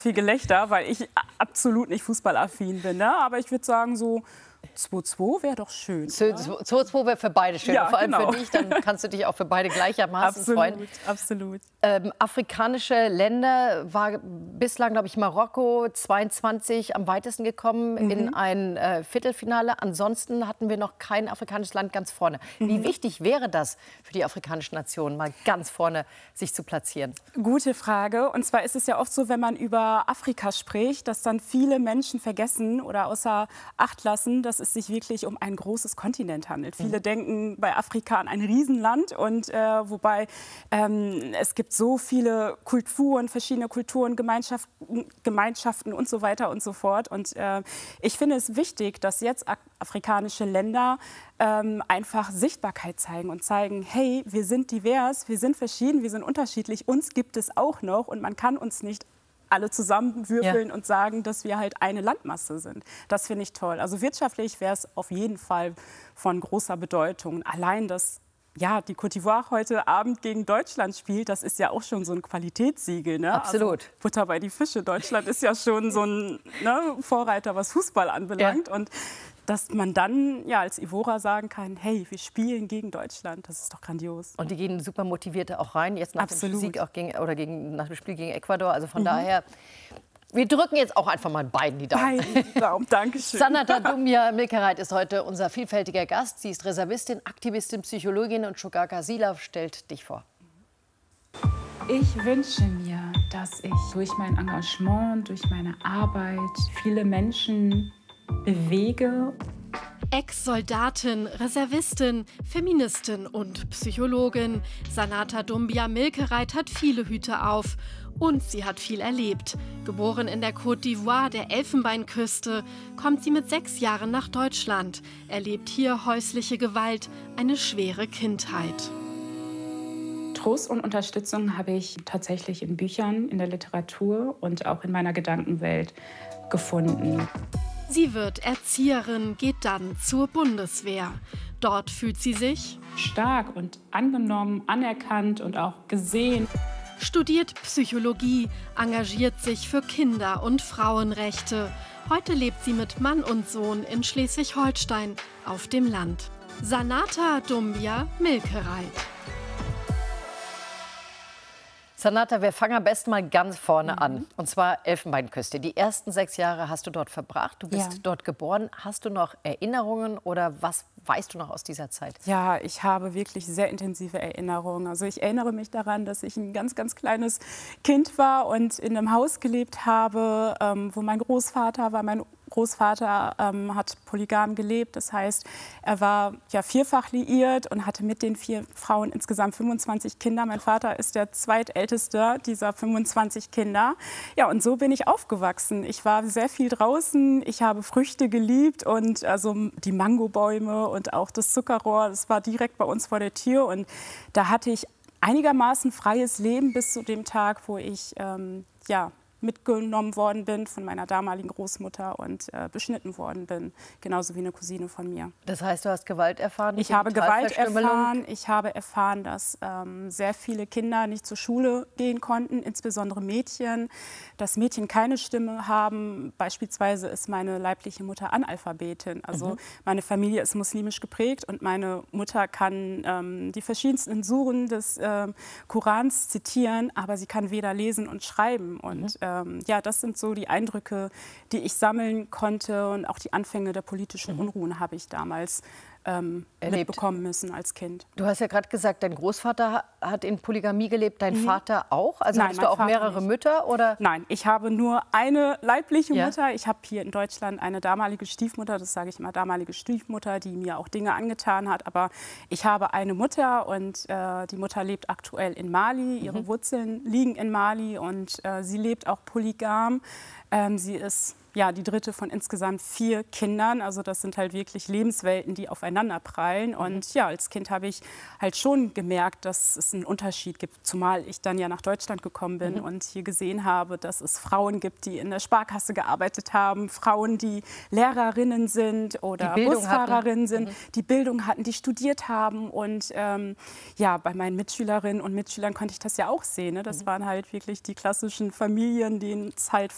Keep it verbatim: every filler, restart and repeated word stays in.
Viel Gelächter, weil ich absolut nicht fußballaffin bin. Ne? Aber ich würde sagen, so zwei zwei wäre doch schön. zwei zwei wäre für beide schön. Ja, vor allem genau. für dich, dann kannst du dich auch für beide gleichermaßen absolut, freuen. Absolut. Ähm, afrikanische Länder war bislang, glaube ich, Marokko zweiundzwanzig am weitesten gekommen mhm. in ein äh, Viertelfinale. Ansonsten hatten wir noch kein afrikanisches Land ganz vorne. Mhm. Wie wichtig wäre das für die afrikanischen Nationen, mal ganz vorne sich zu platzieren? Gute Frage. Und zwar ist es ja oft so, wenn man über Afrika spricht, dass dann viele Menschen vergessen oder außer Acht lassen, dass es sich wirklich um ein großes Kontinent handelt. Mhm. Viele denken bei Afrika an ein Riesenland, und äh, wobei ähm, es gibt so viele Kulturen, verschiedene Kulturen, Gemeinschaften, Gemeinschaften und so weiter und so fort. Und äh, ich finde es wichtig, dass jetzt afrikanische Länder ähm, einfach Sichtbarkeit zeigen und zeigen, hey, wir sind divers, wir sind verschieden, wir sind unterschiedlich, uns gibt es auch noch, und man kann uns nicht alle zusammenwürfeln ja. und sagen, dass wir halt eine Landmasse sind. Das finde ich toll. Also wirtschaftlich wäre es auf jeden Fall von großer Bedeutung. Allein, dass ja, die Côte d'Ivoire heute Abend gegen Deutschland spielt, das ist ja auch schon so ein Qualitätssiegel. Ne? Absolut. Also Butter bei die Fische. Deutschland ist ja schon so ein ne, Vorreiter, was Fußball anbelangt. Ja. Und dass man dann ja als Ivorer sagen kann, hey, wir spielen gegen Deutschland, das ist doch grandios. Und die gehen super motiviert auch rein, jetzt nach Absolut. dem Sieg auch gegen, oder gegen, nach dem Spiel gegen Ecuador. Also von mhm. daher, wir drücken jetzt auch einfach mal beiden die Daumen. Beiden die Daumen, danke schön. Sanata Doumbia Milkereit ist heute unser vielfältiger Gast. Sie ist Reservistin, Aktivistin, Psychologin, und Shogaka Silav stellt dich vor. Ich wünsche mir, dass ich durch mein Engagement, durch meine Arbeit viele Menschen bewege. Ex-Soldatin, Reservistin, Feministin und Psychologin. Sanata Doumbia Milkereit hat viele Hüte auf. Und sie hat viel erlebt. Geboren in der Côte d'Ivoire, der Elfenbeinküste, kommt sie mit sechs Jahren nach Deutschland, erlebt hier häusliche Gewalt, eine schwere Kindheit. Trost und Unterstützung habe ich tatsächlich in Büchern, in der Literatur und auch in meiner Gedankenwelt gefunden. Sie wird Erzieherin, geht dann zur Bundeswehr. Dort fühlt sie sich stark und angenommen, anerkannt und auch gesehen. Studiert Psychologie, engagiert sich für Kinder- und Frauenrechte. Heute lebt sie mit Mann und Sohn in Schleswig-Holstein auf dem Land. Sanata Doumbia Milkereit. Sanata, wir fangen am besten mal ganz vorne mhm. an. Und zwar Elfenbeinküste. Die ersten sechs Jahre hast du dort verbracht. Du bist ja. dort geboren. Hast du noch Erinnerungen oder was weißt du noch aus dieser Zeit? Ja, ich habe wirklich sehr intensive Erinnerungen. Also ich erinnere mich daran, dass ich ein ganz, ganz kleines Kind war und in einem Haus gelebt habe, ähm, wo mein Großvater war. Mein Großvater ähm, hat polygam gelebt, das heißt, er war ja vierfach liiert und hatte mit den vier Frauen insgesamt fünfundzwanzig Kinder. Mein Vater ist der zweitälteste dieser fünfundzwanzig Kinder. Ja, und so bin ich aufgewachsen. Ich war sehr viel draußen, ich habe Früchte geliebt, und also die Mangobäume und auch das Zuckerrohr, das war direkt bei uns vor der Tür, und da hatte ich einigermaßen freies Leben bis zu dem Tag, wo ich ähm, ja, mitgenommen worden bin von meiner damaligen Großmutter und äh, beschnitten worden bin, genauso wie eine Cousine von mir. Das heißt, du hast Gewalt erfahren? Ich habe Gewalt erfahren. Ich habe erfahren, dass ähm, sehr viele Kinder nicht zur Schule gehen konnten, insbesondere Mädchen, dass Mädchen keine Stimme haben. Beispielsweise ist meine leibliche Mutter Analphabetin. Also mhm. meine Familie ist muslimisch geprägt, und meine Mutter kann ähm, die verschiedensten Suren des äh, Korans zitieren, aber sie kann weder lesen und schreiben. Und mhm. ja, das sind so die Eindrücke, die ich sammeln konnte, und auch die Anfänge der politischen Unruhen habe ich damals ähm, mitbekommen müssen als Kind. Du hast ja gerade gesagt, dein Großvater hat in Polygamie gelebt, dein mhm. Vater auch? Also Nein, hast du auch Vater mehrere nicht. Mütter? Oder? Nein, ich habe nur eine leibliche ja. Mutter. Ich habe hier in Deutschland eine damalige Stiefmutter, das sage ich immer, damalige Stiefmutter, die mir auch Dinge angetan hat. Aber ich habe eine Mutter, und äh, die Mutter lebt aktuell in Mali. Ihre mhm. Wurzeln liegen in Mali, und äh, sie lebt auch polygam. Ähm, sie ist ja, die dritte von insgesamt vier Kindern. Also das sind halt wirklich Lebenswelten, die aufeinander prallen. Und ja, als Kind habe ich halt schon gemerkt, dass es einen Unterschied gibt. Zumal ich dann ja nach Deutschland gekommen bin mhm. und hier gesehen habe, dass es Frauen gibt, die in der Sparkasse gearbeitet haben, Frauen, die Lehrerinnen sind oder Busfahrerinnen sind, mhm. die Bildung hatten, die studiert haben. Und ähm, ja, bei meinen Mitschülerinnen und Mitschülern konnte ich das ja auch sehen. Ne? Das mhm. waren halt wirklich die klassischen Familien, denen es halt